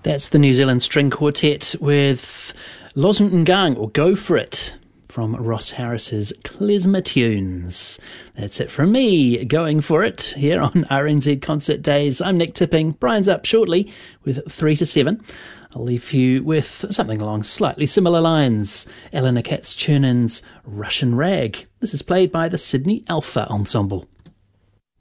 That's the New Zealand String Quartet with Lozen Ngang, or Go For It, from Ross Harris's Klezmer Tunes. That's it from me, Going For It, here on RNZ Concert Days. I'm Nick Tipping. Brian's up shortly with 3 to 7. I'll leave you with something along slightly similar lines. Eleanor Katz-Chernon's Russian Rag. This is played by the Sydney Alpha Ensemble.